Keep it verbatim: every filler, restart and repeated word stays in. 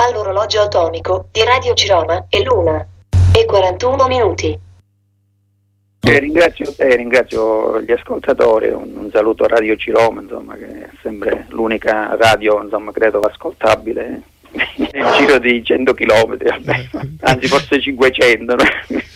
All'orologio atomico di Radio Ciroma è l'una e quarantuno minuti. Eh, ringrazio te, ringrazio gli ascoltatori, un, un saluto a Radio Ciroma, insomma, che è sempre l'unica radio, insomma, credo ascoltabile nel giro di cento chilometri, anzi forse cinquecento, no?